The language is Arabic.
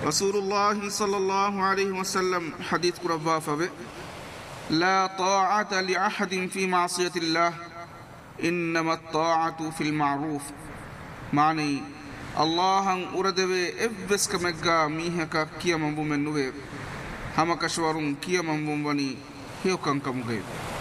رسول الله صلى الله عليه وسلم حديث قربا فبه لا طاعة لأحد في معصية الله إنما الطاعة في المعروف معني الله أردوه إبس كمجا ميهكا كيا منبو منوه هما كشوارون كيا منبو بني هيو كان كمغيب